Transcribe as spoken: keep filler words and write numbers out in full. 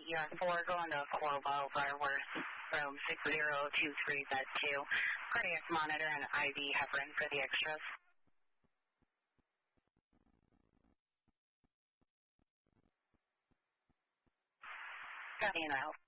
U S four going to Coral Fireworks, room six zero two three bed two. Cardiac monitor and I V heparin for the extras. Copy and out.